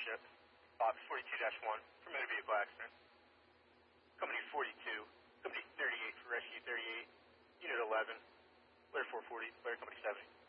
Township, Box 42-1, from motor vehicle accident. Company 42, Company 38 for Rescue 38, Unit 11, Blair 440, Blair Company 70.